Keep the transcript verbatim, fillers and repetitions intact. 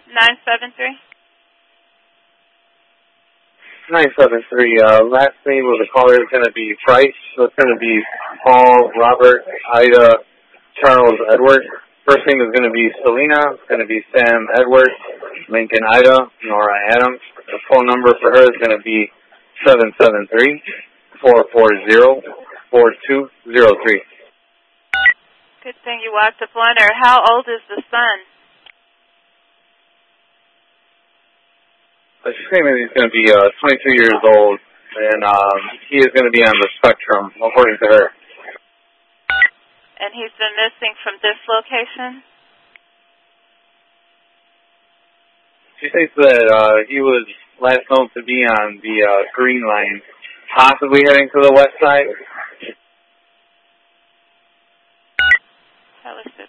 nine seven three. nine seven three. Uh, last name of the caller is going to be Price. So it's going to be Paul, Robert, Ida, Charles, Edward. First name is going to be Selena. It's going to be Sam, Edward, Lincoln, Ida, Nora, Adams. The phone number for her is going to be seven seven three, four four zero, four two zero three. Good thing you walked up on her. How old is the son? Uh, she's saying that he's going to be uh, twenty-two years old, and um, he is going to be on the spectrum, according to her. And he's been missing from this location? She states that uh, he was last known to be on the uh, Green Line, possibly heading to the west side. That was